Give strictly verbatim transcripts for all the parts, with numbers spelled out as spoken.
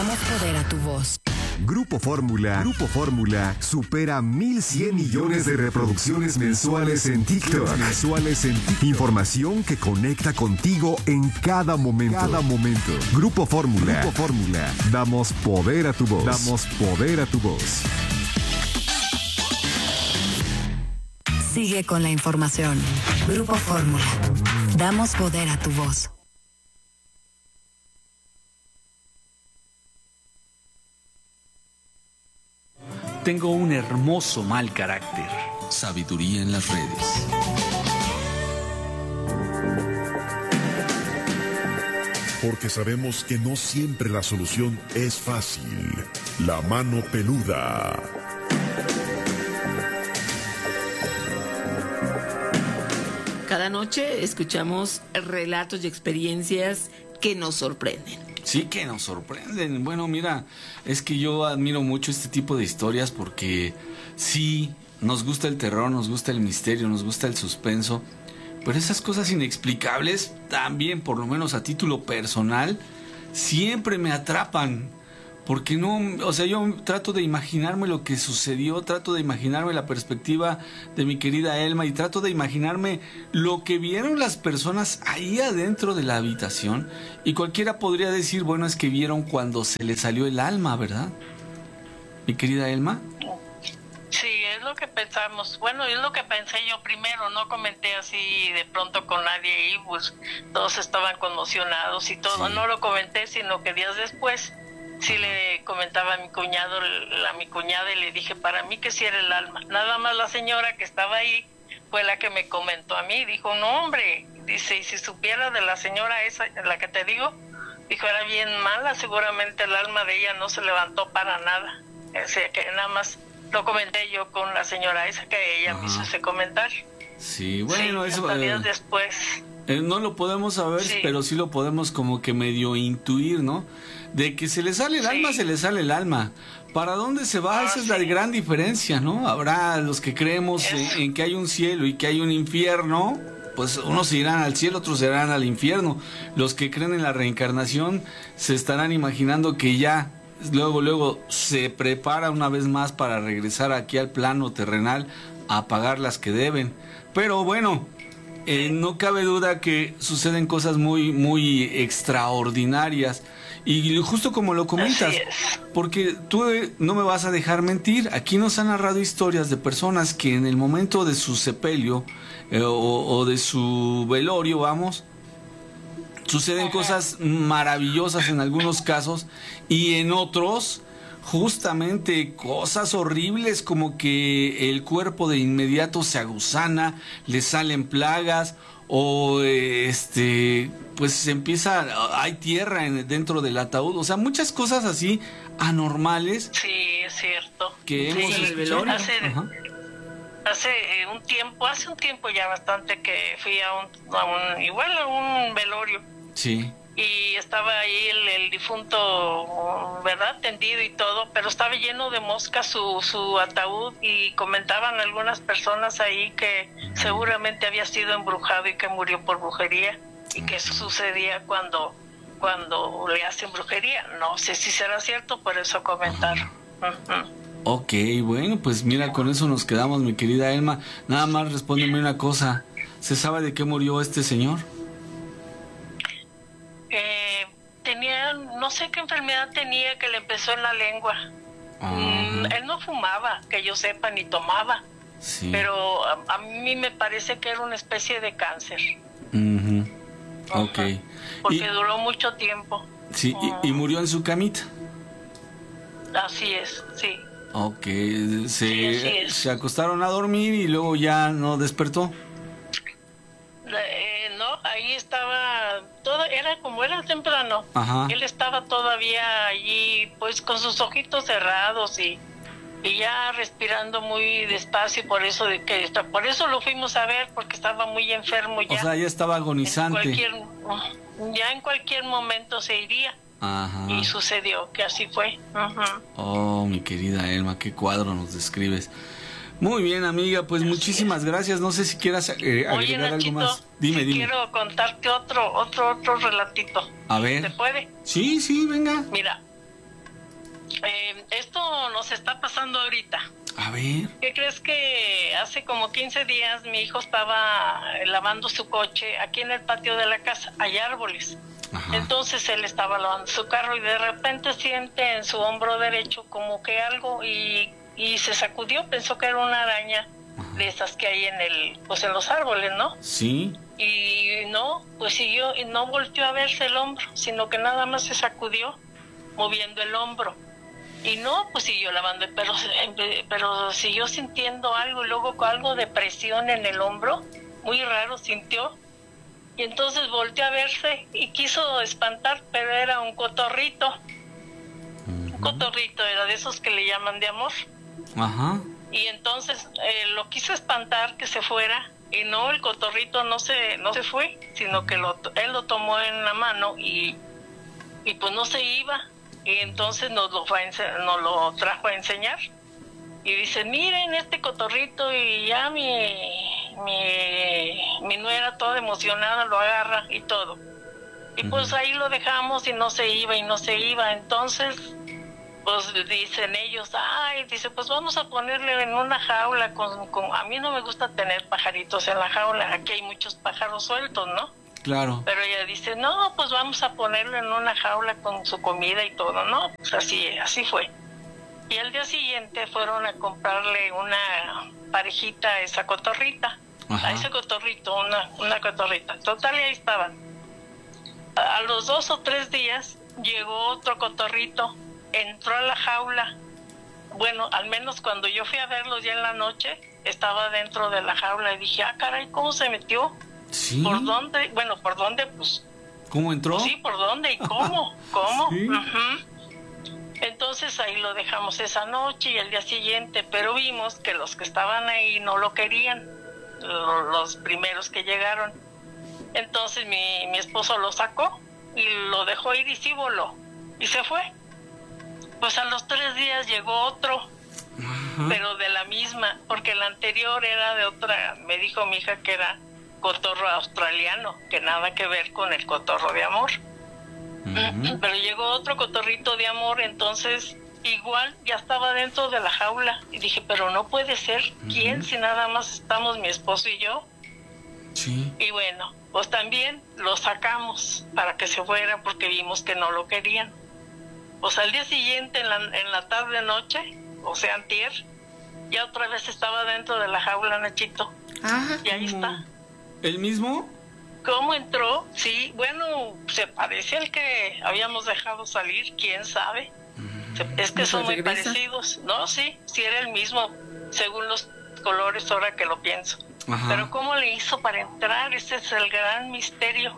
Damos poder a tu voz. Grupo Fórmula, Grupo Fórmula supera mil cien millones de reproducciones mensuales en TikTok. Mensuales en TikTok. Información que conecta contigo en cada momento. Cada momento. Grupo Fórmula, Grupo Fórmula. Damos poder a tu voz. Damos poder a tu voz. Sigue con la información. Grupo Fórmula. Damos poder a tu voz. Tengo un hermoso mal carácter. Sabiduría en las redes. Porque sabemos que no siempre la solución es fácil. La mano peluda. Cada noche escuchamos relatos y experiencias que nos sorprenden. Sí, que nos sorprenden. Bueno, mira, es que yo admiro mucho este tipo de historias porque sí, nos gusta el terror, nos gusta el misterio, nos gusta el suspenso, pero esas cosas inexplicables también, por lo menos a título personal, siempre me atrapan. Porque no, o sea, yo trato de imaginarme lo que sucedió, trato de imaginarme la perspectiva de mi querida Elma y trato de imaginarme lo que vieron las personas ahí adentro de la habitación. Y cualquiera podría decir, bueno, es que vieron cuando se le salió el alma, ¿verdad? Mi querida Elma. Sí, es lo que pensamos. Bueno, es lo que pensé yo primero, no comenté así de pronto con nadie y pues todos estaban conmocionados y todo. Sí. No lo comenté, sino que días después sí le comentaba a mi cuñado, a mi cuñada, y le dije, para mí que sí era el alma. Nada más la señora que estaba ahí fue la que me comentó a mí. Dijo, no, hombre, dice, y si supiera de la señora esa, la que te digo, dijo, era bien mala, seguramente el alma de ella no se levantó para nada. O sea, que nada más lo comenté yo con la señora esa, que ella me hizo ese comentario. Sí, bueno, sí, eso... hasta días eh, después... Eh, no lo podemos saber, sí, pero sí lo podemos como que medio intuir, ¿no? De que se le sale el sí. alma, se le sale el alma. ¿Para dónde se va? Ah, Esa es sí. la gran diferencia, ¿no? Habrá los que creemos en, en que hay un cielo y que hay un infierno, pues unos se irán al cielo, otros se irán al infierno. Los que creen en la reencarnación se estarán imaginando que ya luego, luego se prepara una vez más para regresar aquí al plano terrenal a pagar las que deben. Pero bueno... Eh, no cabe duda que suceden cosas muy, muy extraordinarias y justo como lo comentas, porque tú eh, no me vas a dejar mentir, aquí nos han narrado historias de personas que en el momento de su sepelio eh, o, o de su velorio, vamos, suceden cosas maravillosas en algunos casos y en otros... justamente cosas horribles como que el cuerpo de inmediato se aguzana, le salen plagas o este pues se empieza, hay tierra en, dentro del ataúd, o sea, muchas cosas así anormales. Sí, es cierto. Que sí, hemos escuchado. Hace, hace un tiempo, hace un tiempo ya bastante que fui a un, a un igual a un velorio. Sí. Y estaba ahí el, el difunto, ¿verdad? Tendido y todo, pero estaba lleno de moscas su, su ataúd y comentaban algunas personas ahí que seguramente había sido embrujado y que murió por brujería y que eso sucedía cuando, cuando le hacen brujería. No sé si será cierto, por eso comentaron. Uh-huh. Ok, bueno, pues mira, con eso nos quedamos, mi querida Elma. Nada más respóndeme una cosa. ¿Se sabe de qué murió este señor? Eh, tenía, no sé qué enfermedad tenía que le empezó en la lengua. Uh-huh. Mm, él no fumaba, que yo sepa, ni tomaba. Sí. Pero a, a mí me parece que era una especie de cáncer. Uh-huh. Uh-huh. Ok. Porque y, duró mucho tiempo. Sí, uh-huh. y, y murió en su camita. Así es, sí. Ok, se, sí, así es. se acostaron a dormir y luego ya no despertó. Eh, no, ahí estaba, todo era como era temprano. Ajá. Él estaba todavía allí, pues con sus ojitos cerrados y, y ya respirando muy despacio, por eso de que por eso lo fuimos a ver, porque estaba muy enfermo ya. O sea, ya estaba agonizante. En cualquier, ya en cualquier momento se iría. Ajá. Y sucedió que así fue. Uh-huh. Oh, mi querida Elma, qué cuadro nos describes. Muy bien, amiga, pues Así muchísimas es. gracias. No sé si quieras eh, agregar Oye, Nachito, algo más. Dime, si dime. Quiero contarte otro, otro, otro relatito. A ver. ¿Se puede? Sí, sí, venga. Mira, acordando ahorita. A ver. ¿Qué crees que hace como quince días mi hijo estaba lavando su coche aquí en el patio de la casa? Hay árboles. Ajá. Entonces él estaba lavando su carro y de repente siente en su hombro derecho como que algo y, y se sacudió, pensó que era una araña. Ajá. De esas que hay en el, pues en los árboles, ¿no? Sí. Y no, pues siguió y no volteó a verse el hombro, sino que nada más se sacudió moviendo el hombro. Y no, pues siguió lavando, pero, pero siguió sintiendo algo y luego con algo de presión en el hombro, muy raro sintió. Y entonces volteó a verse y quiso espantar, pero era un cotorrito. Uh-huh. Un cotorrito, era de esos que le llaman de amor. Ajá. Y entonces eh, lo quiso espantar que se fuera y no, el cotorrito no se no se fue, sino que lo, él lo tomó en la mano y, y pues no se iba. Y entonces nos lo, fue a ense- nos lo trajo a enseñar. Y dice, miren este cotorrito, y ya mi, mi, mi nuera toda emocionada lo agarra y todo. Y pues ahí lo dejamos y no se iba y no se iba. Entonces, pues dicen ellos, ay, dice, pues vamos a ponerle en una jaula. Con, con a mí no me gusta tener pajaritos en la jaula, aquí hay muchos pájaros sueltos, ¿no? Claro. Pero ella dice, no, pues vamos a ponerlo en una jaula con su comida y todo, ¿no? Pues así, así fue. Y al día siguiente fueron a comprarle una parejita a esa cotorrita. Ajá. A ese cotorrito, una, una cotorrita. Total, y ahí estaban. A, a los dos o tres días llegó otro cotorrito, entró a la jaula. Bueno, al menos cuando yo fui a verlos ya en la noche, estaba dentro de la jaula y dije, ah, caray, ¿cómo se metió? Sí. ¿Por dónde? Bueno, ¿por dónde? Pues... ¿Cómo entró? Pues sí, ¿por dónde y cómo? ¿Cómo? Sí. Uh-huh. Entonces ahí lo dejamos esa noche y el día siguiente, pero vimos que los que estaban ahí no lo querían, lo, los primeros que llegaron. Entonces mi, mi esposo lo sacó y lo dejó ir y sí voló y se fue. Pues a los tres días llegó otro, uh-huh. Pero de la misma, porque el anterior era de otra, me dijo mi hija que era cotorro australiano, que nada que ver con el cotorro de amor. Uh-huh. Pero llegó otro cotorrito de amor, entonces igual ya estaba dentro de la jaula y dije, pero no puede ser. Uh-huh. ¿Quién? Si nada más estamos mi esposo y yo. Sí. Y bueno, pues también lo sacamos para que se fuera porque vimos que no lo querían. Pues al día siguiente, en la, en la tarde noche, o sea, antier, ya otra vez estaba dentro de la jaula, Nachito. Ajá. Y ahí está. ¿El mismo? ¿Cómo entró? Sí, bueno, se parece al que habíamos dejado salir, quién sabe. Se, es que ¿No son muy regresa? Parecidos. No, sí, sí era el mismo, según los colores, ahora que lo pienso. Ajá. Pero ¿cómo le hizo para entrar? Ese es el gran misterio.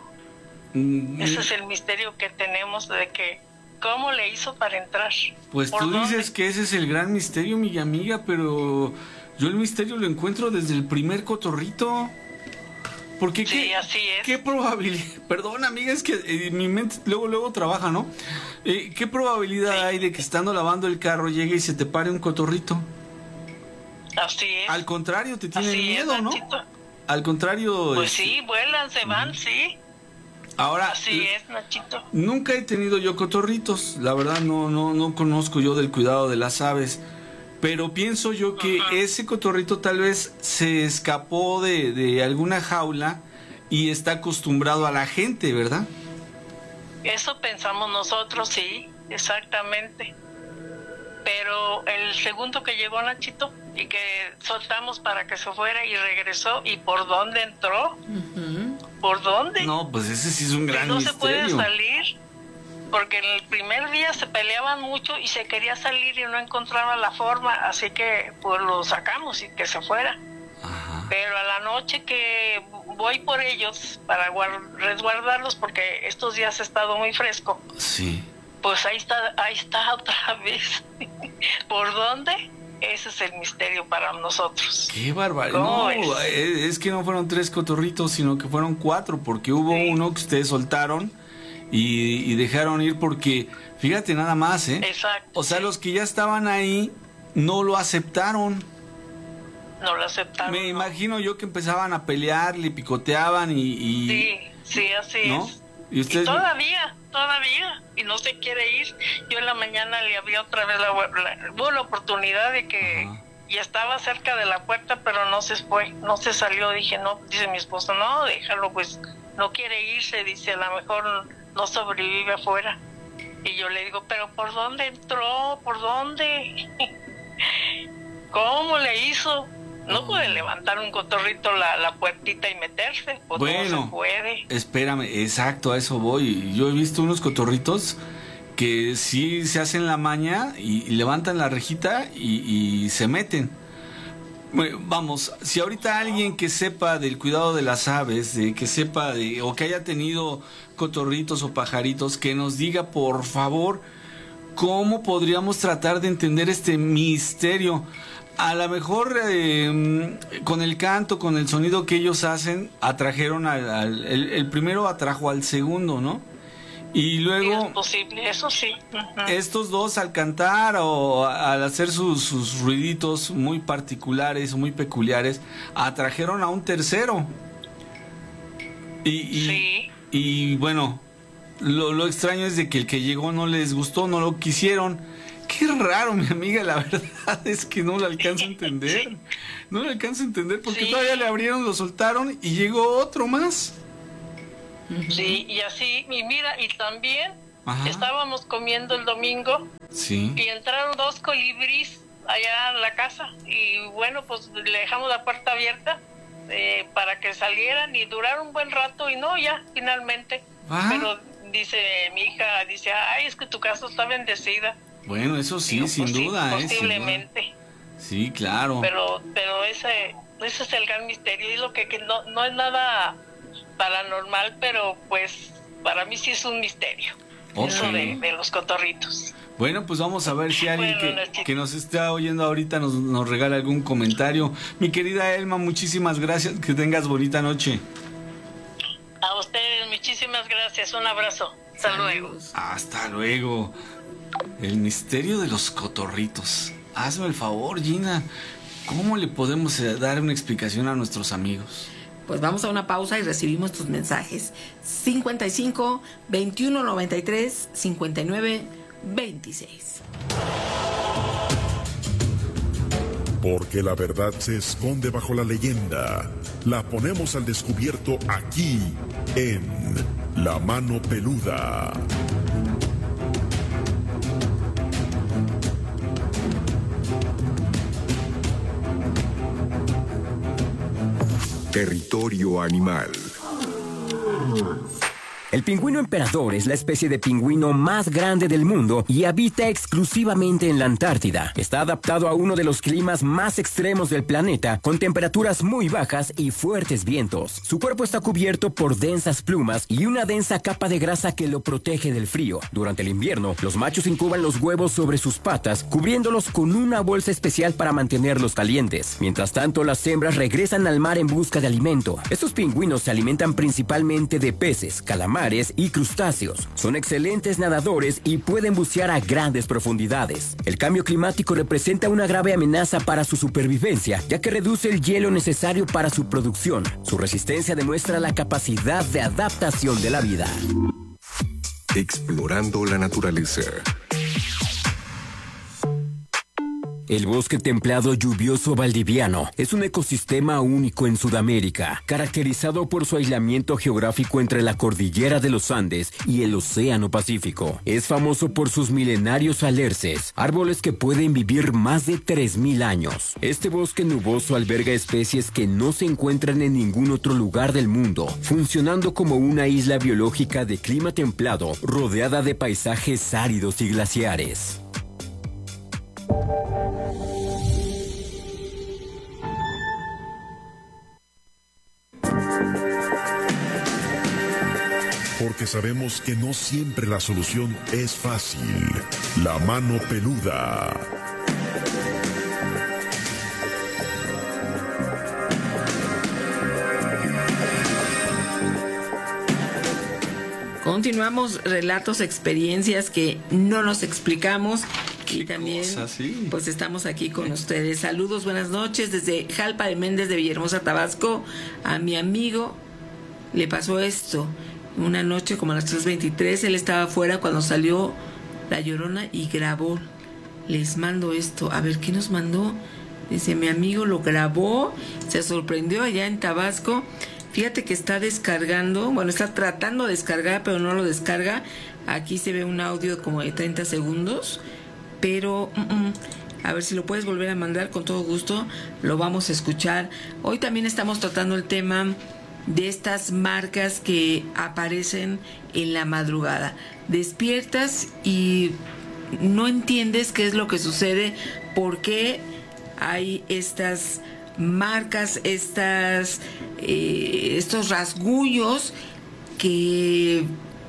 Mm, Ese es el misterio que tenemos de que, ¿cómo le hizo para entrar? Pues tú dónde? dices que ese es el gran misterio, mi amiga, pero yo el misterio lo encuentro desde el primer cotorrito. Porque sí, qué, así es. ¿Qué probabilidad? Perdón, amiga, es que eh, mi mente luego luego trabaja, ¿no? Eh, ¿Qué probabilidad sí. hay de que estando lavando el carro llegue y se te pare un cotorrito? Así es. Al contrario, te tienen así miedo, es, ¿no? Nachito. Al contrario... Pues es... sí, vuelan, se van, uh-huh. sí. Ahora, así es, Nachito. Nunca he tenido yo cotorritos, la verdad no no no conozco yo del cuidado de las aves, pero pienso yo que uh-huh. ese cotorrito tal vez se escapó de, de alguna jaula y está acostumbrado a la gente, ¿verdad? Eso pensamos nosotros, sí, exactamente. Pero el segundo que llegó, Nachito, y que soltamos para que se fuera y regresó, ¿y por dónde entró? Uh-huh. ¿Por dónde? No, pues ese sí es un gran no misterio. No se puede salir, porque el primer día se peleaban mucho y se quería salir y no encontraba la forma, así que pues lo sacamos y que se fuera. Ajá. Pero a la noche que voy por ellos para guard- resguardarlos, porque estos días ha estado muy fresco. Sí. Pues ahí está, ahí está otra vez. ¿Por dónde? Ese es el misterio para nosotros. Qué barbaridad. No, es? es que no fueron tres cotorritos, sino que fueron cuatro, porque hubo sí. uno que ustedes soltaron y, y dejaron ir porque, fíjate nada más, ¿eh? Exacto. O sea, sí. los que ya estaban ahí no lo aceptaron. No lo aceptaron. Me no. imagino yo que empezaban a pelear, le picoteaban y... y sí, sí, así ¿no? es. ¿Y, ustedes... y todavía... todavía y no se quiere ir. Yo en la mañana le abrí otra vez la, la, hubo la oportunidad de que Ajá. y estaba cerca de la puerta, pero no se fue, no se salió. Dije, no, dice mi esposo, no, déjalo, pues no quiere irse, dice, a lo mejor no sobrevive afuera. Y yo le digo, pero ¿por dónde entró? ¿Por dónde? ¿Cómo le hizo? No puede levantar un cotorrito la, la puertita y meterse, pues bueno, no se puede. Espérame, exacto, a eso voy. Yo he visto unos cotorritos que sí se hacen la maña y, y levantan la rejita y, y se meten. Bueno, vamos, si ahorita alguien que sepa del cuidado de las aves, de que sepa de, o que haya tenido cotorritos o pajaritos, que nos diga por favor cómo podríamos tratar de entender este misterio. A lo mejor eh, con el canto, con el sonido que ellos hacen, atrajeron al, al el, el primero atrajo al segundo, ¿no? Y luego sí, es posible, eso sí. Uh-huh. Estos dos al cantar o al hacer sus, sus ruiditos muy particulares, muy peculiares, atrajeron a un tercero. Y, y, sí. y bueno, lo, lo extraño es de que el que llegó no les gustó, no lo quisieron. Qué raro, mi amiga, la verdad es que no lo alcanzo a entender. Sí. No lo alcanzo a entender porque sí. todavía le abrieron, lo soltaron y llegó otro más. Sí, y así, y mira, y también Ajá. estábamos comiendo el domingo sí. y entraron dos colibríes allá en la casa y bueno, pues le dejamos la puerta abierta eh, para que salieran y duraron un buen rato y no, ya, finalmente. ¿Ah? Pero dice mi hija, dice, ay, es que tu casa está bendecida. Bueno, eso sí, Digo, sin pues, duda. Sí, posiblemente. Eh, sin duda. Sí, claro. Pero pero ese ese es el gran misterio. Y lo que, que no, no es nada paranormal, pero pues para mí sí es un misterio. Okay. Eso de, de los cotorritos. Bueno, pues vamos a ver si alguien bueno, que, que nos está oyendo ahorita nos, nos regala algún comentario. Mi querida Elma, muchísimas gracias. Que tengas bonita noche. A ustedes, muchísimas gracias. Un abrazo. Hasta luego. Hasta luego. El misterio de los cotorritos. Hazme el favor, Gina. ¿Cómo le podemos dar una explicación a nuestros amigos? Pues vamos a una pausa y recibimos tus mensajes. cincuenta y cinco, veintiuno noventa y tres, cincuenta y nueve, veintiséis. Porque la verdad se esconde bajo la leyenda. La ponemos al descubierto aquí, en La Mano Peluda. Territorio animal. El pingüino emperador es la especie de pingüino más grande del mundo y habita exclusivamente en la Antártida. Está adaptado a uno de los climas más extremos del planeta, con temperaturas muy bajas y fuertes vientos. Su cuerpo está cubierto por densas plumas y una densa capa de grasa que lo protege del frío. Durante el invierno, los machos incuban los huevos sobre sus patas, cubriéndolos con una bolsa especial para mantenerlos calientes. Mientras tanto, las hembras regresan al mar en busca de alimento. Estos pingüinos se alimentan principalmente de peces, calamares y crustáceos. Son excelentes nadadores y pueden bucear a grandes profundidades. El cambio climático representa una grave amenaza para su supervivencia, ya que reduce el hielo necesario para su producción. Su resistencia demuestra la capacidad de adaptación de la vida. Explorando la naturaleza. El bosque templado lluvioso valdiviano es un ecosistema único en Sudamérica, caracterizado por su aislamiento geográfico entre la cordillera de los Andes y el Océano Pacífico. Es famoso por sus milenarios alerces, árboles que pueden vivir más de tres mil años. Este bosque nuboso alberga especies que no se encuentran en ningún otro lugar del mundo, funcionando como una isla biológica de clima templado, rodeada de paisajes áridos y glaciares. Porque sabemos que no siempre la solución es fácil. La Mano Peluda. Continuamos, relatos, experiencias que no nos explicamos. Y también, cosa, sí. pues estamos aquí con ustedes. Saludos, buenas noches desde Jalpa de Méndez de Villahermosa, Tabasco. A mi amigo le pasó esto una noche como a las tres veintitrés, él estaba afuera cuando salió La Llorona y grabó. Les mando esto, a ver, ¿qué nos mandó? Dice, mi amigo lo grabó, se sorprendió allá en Tabasco. Fíjate que está descargando, bueno, está tratando de descargar, pero no lo descarga. Aquí se ve un audio como de treinta segundos, pero uh-uh. a ver si lo puedes volver a mandar, con todo gusto lo vamos a escuchar. Hoy también estamos tratando el tema de estas marcas que aparecen en la madrugada. Despiertas y no entiendes qué es lo que sucede, por qué hay estas marcas, estas eh, estos rasguños que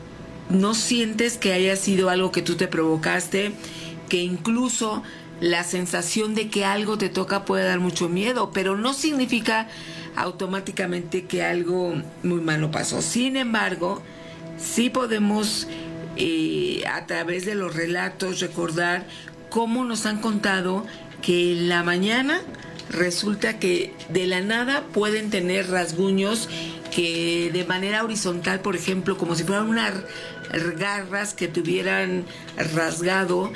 no sientes que haya sido algo que tú te provocaste, que incluso la sensación de que algo te toca puede dar mucho miedo, pero no significa automáticamente que algo muy malo pasó. Sin embargo, sí podemos eh, a través de los relatos recordar cómo nos han contado que en la mañana resulta que de la nada pueden tener rasguños que de manera horizontal, por ejemplo, como si fueran unas garras que tuvieran rasgado,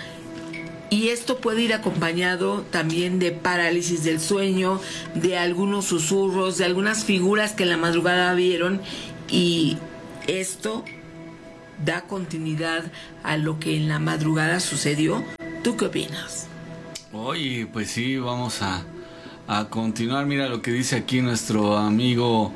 y esto puede ir acompañado también de parálisis del sueño, de algunos susurros, de algunas figuras que en la madrugada vieron, y esto da continuidad a lo que en la madrugada sucedió. ¿Tú qué opinas? Oye, pues sí, vamos a, a continuar. Mira lo que dice aquí nuestro amigo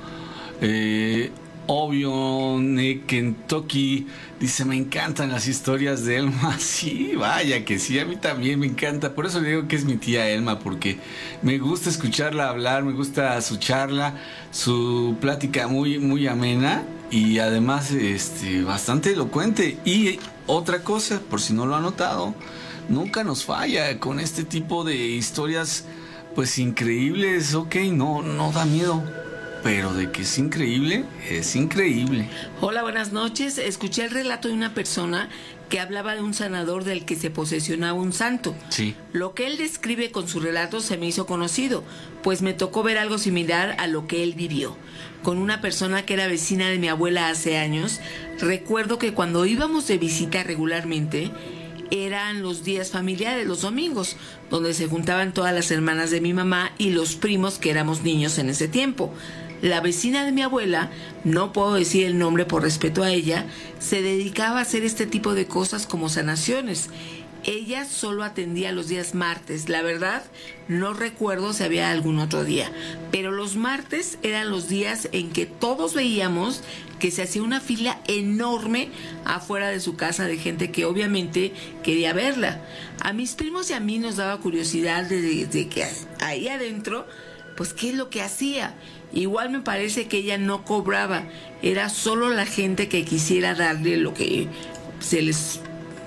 eh, Obvio de Kentucky. Dice, me encantan las historias de Elma. Sí, vaya que sí, a mí también me encanta. Por eso le digo que es mi tía Elma, porque me gusta escucharla hablar, me gusta su charla, su plática muy, muy amena y además este, bastante elocuente. Y otra cosa, por si no lo ha notado, nunca nos falla con este tipo de historias pues increíbles. Ok, no, no da miedo, pero de que es increíble, es increíble. Hola, buenas noches. Escuché el relato de una persona que hablaba de un sanador del que se posesionaba un santo. Sí. Lo que él describe con su relato se me hizo conocido, pues me tocó ver algo similar a lo que él vivió. Con una persona que era vecina de mi abuela hace años, recuerdo que cuando íbamos de visita regularmente, eran los días familiares, los domingos, donde se juntaban todas las hermanas de mi mamá y los primos que éramos niños en ese tiempo. La vecina de mi abuela, no puedo decir el nombre por respeto a ella, se dedicaba a hacer este tipo de cosas como sanaciones. Ella solo atendía los días martes, la verdad no recuerdo si había algún otro día, pero los martes eran los días en que todos veíamos que se hacía una fila enorme afuera de su casa de gente que obviamente quería verla. A mis primos y a mí nos daba curiosidad de, de que ahí adentro, pues qué es lo que hacía. Igual me parece que ella no cobraba, era solo la gente que quisiera darle lo que se les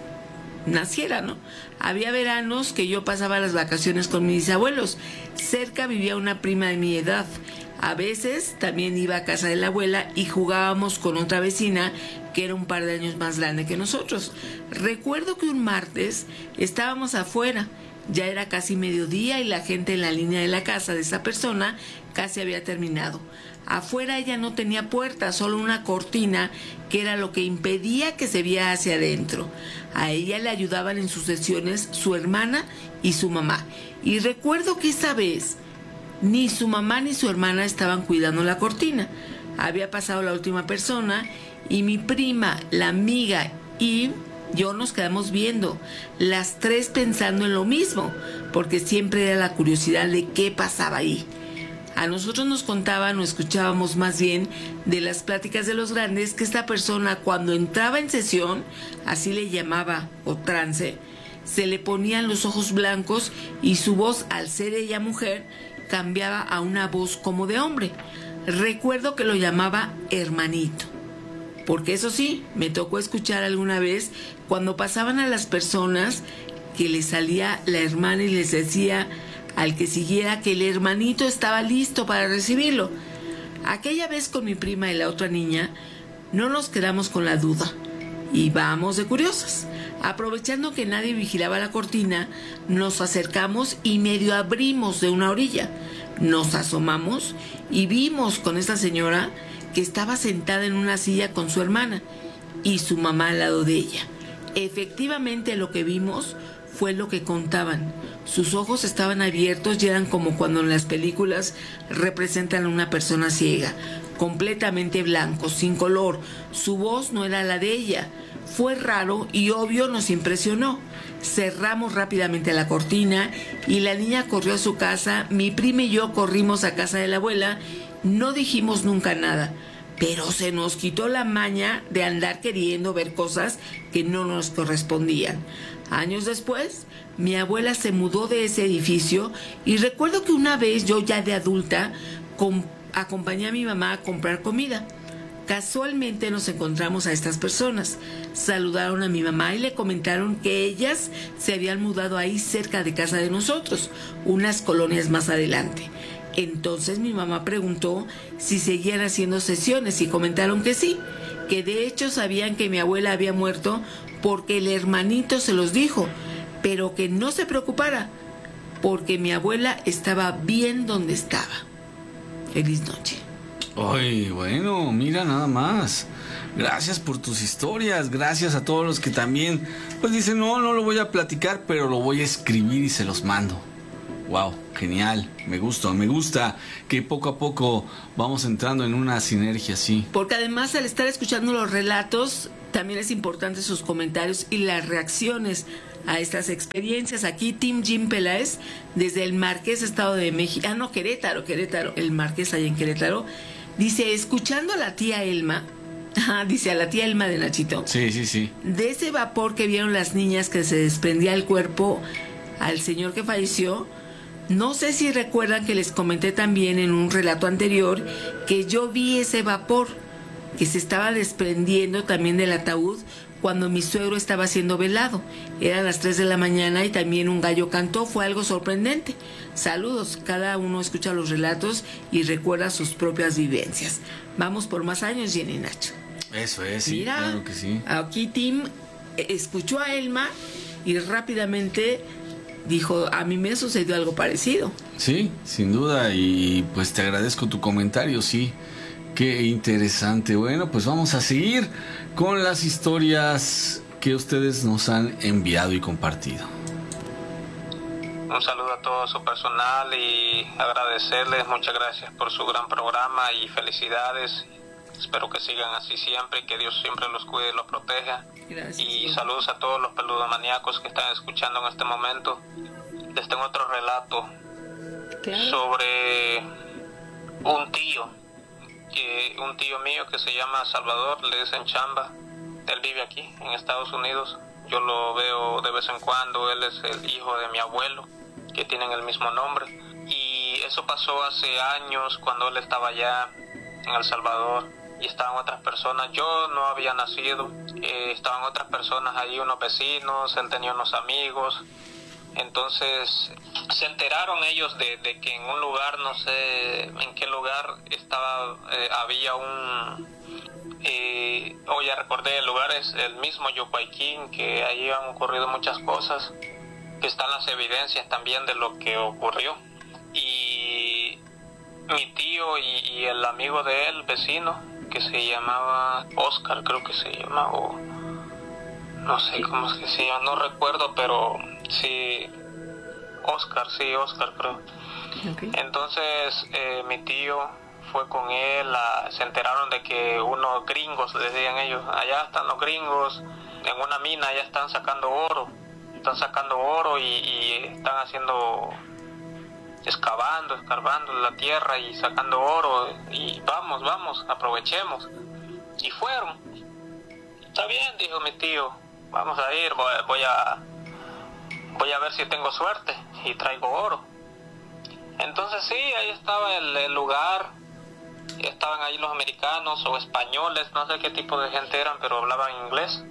naciera, ¿no? Había veranos que yo pasaba las vacaciones con mis abuelos. Cerca vivía una prima de mi edad. A veces también iba a casa de la abuela y jugábamos con otra vecina que era un par de años más grande que nosotros. Recuerdo que un martes estábamos afuera. Ya era casi mediodía y la gente en la línea de la casa de esa persona casi había terminado. Afuera ella no tenía puerta, solo una cortina que era lo que impedía que se viera hacia adentro. A ella le ayudaban en sus sesiones su hermana y su mamá. Y recuerdo que esa vez ni su mamá ni su hermana estaban cuidando la cortina. Había pasado la última persona y mi prima, la amiga y yo nos quedamos viendo, las tres pensando en lo mismo, porque siempre era la curiosidad de qué pasaba ahí. A nosotros nos contaban o escuchábamos más bien de las pláticas de los grandes que esta persona cuando entraba en sesión, así le llamaba, o trance, se le ponían los ojos blancos y su voz, al ser ella mujer, cambiaba a una voz como de hombre. Recuerdo que lo llamaba hermanito. Porque eso sí, me tocó escuchar alguna vez cuando pasaban a las personas que les salía la hermana y les decía al que siguiera que el hermanito estaba listo para recibirlo. Aquella vez con mi prima y la otra niña no nos quedamos con la duda y vamos de curiosas. Aprovechando que nadie vigilaba la cortina, nos acercamos y medio abrimos de una orilla. Nos asomamos y vimos con esta señora que estaba sentada en una silla con su hermana y su mamá al lado de ella. Efectivamente, lo que vimos fue lo que contaban. Sus ojos estaban abiertos y eran como cuando en las películas representan a una persona ciega, completamente blanco, sin color. Su voz no era la de ella. Fue raro y obvio nos impresionó. Cerramos rápidamente la cortina y la niña corrió a su casa. Mi prima y yo corrimos a casa de la abuela. No dijimos nunca nada, pero se nos quitó la maña de andar queriendo ver cosas que no nos correspondían. Años después, mi abuela se mudó de ese edificio y recuerdo que una vez yo, ya de adulta, com- acompañé a mi mamá a comprar comida. Casualmente nos encontramos a estas personas. Saludaron a mi mamá y le comentaron que ellas se habían mudado ahí cerca de casa de nosotros, unas colonias más adelante. Entonces mi mamá preguntó si seguían haciendo sesiones y comentaron que sí, que de hecho sabían que mi abuela había muerto porque el hermanito se los dijo, pero que no se preocupara, porque mi abuela estaba bien donde estaba. Feliz noche. Ay, bueno, mira nada más. Gracias por tus historias, gracias a todos los que también pues dicen, no, no lo voy a platicar, pero lo voy a escribir y se los mando. Wow, genial, me gusta, me gusta que poco a poco vamos entrando en una sinergia así. Porque además al estar escuchando los relatos, también es importante sus comentarios y las reacciones a estas experiencias. Aquí Tim Jim Peláez, desde el Marqués, Estado de México, ah no, Querétaro, Querétaro, el Marqués allá en Querétaro, dice, escuchando a la tía Elma, ah, dice a la tía Elma de Nachito, sí, sí, sí, de ese vapor que vieron las niñas que se desprendía el cuerpo al señor que falleció. No sé si recuerdan que les comenté también en un relato anterior que yo vi ese vapor que se estaba desprendiendo también del ataúd cuando mi suegro estaba siendo velado. Eran las tres de la mañana y también un gallo cantó. Fue algo sorprendente. Saludos. Cada uno escucha los relatos y recuerda sus propias vivencias. Vamos por más años, Jenny y Nacho. Eso es, sí, Mira, claro que sí. Aquí Tim escuchó a Elma y rápidamente dijo, a mí me sucedió algo parecido. Sí, sin duda, y pues te agradezco tu comentario, sí. Qué interesante. Bueno, pues vamos a seguir con las historias que ustedes nos han enviado y compartido. Un saludo a todo su personal y agradecerles, muchas gracias por su gran programa y felicidades. Espero que sigan así siempre y que Dios siempre los cuide y los proteja. Gracias. Y saludos a todos los peludomaníacos que están escuchando en este momento. Les tengo otro relato Claro. sobre un tío, que un tío mío que se llama Salvador, le dicen Chamba. Él vive aquí en Estados Unidos. Yo lo veo de vez en cuando. Él es el hijo de mi abuelo, que tienen el mismo nombre. Y eso pasó hace años cuando él estaba allá en El Salvador. Y estaban otras personas, yo no había nacido, eh, estaban otras personas ahí, unos vecinos, él tenía unos amigos. Entonces se enteraron ellos de, de que en un lugar, no sé en qué lugar, estaba eh, había un, eh, oh ya recordé, el lugar es el mismo Yocuayquín, que ahí han ocurrido muchas cosas, que están las evidencias también de lo que ocurrió. Y mi tío y, y el amigo de él, vecino, que se llamaba Oscar, creo que se llama, o no sé cómo es que se llama, no recuerdo, pero sí, Oscar, sí, Oscar creo. Okay. Entonces eh, mi tío fue con él, a, se enteraron de que unos gringos, decían ellos, allá están los gringos, en una mina, allá están sacando oro, están sacando oro y, y están haciendo... excavando, escarbando la tierra y sacando oro, y vamos, vamos, aprovechemos. Y fueron. Está bien, dijo mi tío, vamos a ir, voy, voy a voy a ver si tengo suerte y traigo oro. Entonces sí, ahí estaba el, el lugar, estaban ahí los americanos o españoles, no sé qué tipo de gente eran, pero hablaban inglés,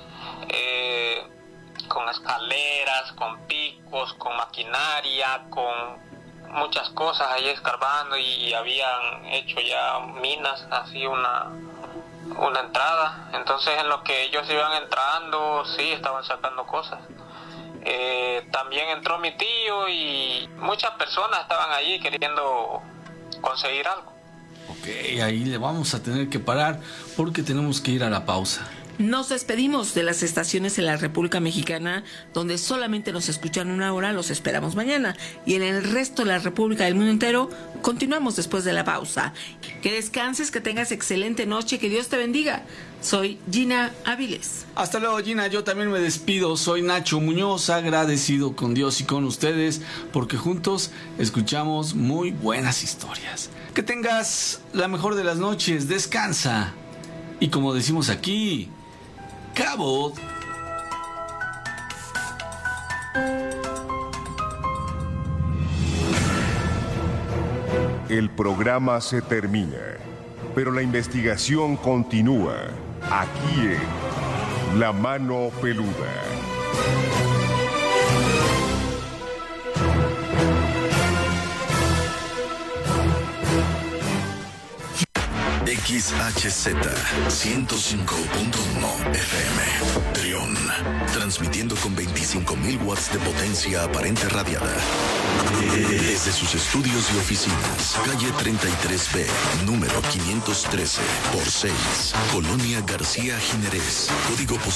eh, con escaleras, con picos, con maquinaria, con muchas cosas ahí escarbando, y habían hecho ya minas, así una una entrada. Entonces en lo que ellos iban entrando, sí, estaban sacando cosas. Eh, también entró mi tío y muchas personas estaban allí queriendo conseguir algo. Ok, ahí le vamos a tener que parar porque tenemos que ir a la pausa. Nos despedimos de las estaciones en la República Mexicana donde solamente nos escuchan una hora, los esperamos mañana. Y en el resto de la República del mundo entero, continuamos después de la pausa. Que descanses, que tengas excelente noche, que Dios te bendiga. Soy Gina Áviles. Hasta luego, Gina. Yo también me despido. Soy Nacho Muñoz, agradecido con Dios y con ustedes porque juntos escuchamos muy buenas historias. Que tengas la mejor de las noches. Descansa. Y como decimos aquí, Cabo. El programa se termina, pero la investigación continúa aquí en La Mano Peluda. X H Z ciento cinco punto uno F M Trión, transmitiendo con veinticinco mil watts de potencia aparente radiada desde sus estudios y oficinas, calle treinta y tres B, número quinientos trece por seis, Colonia García Jiménez, código postal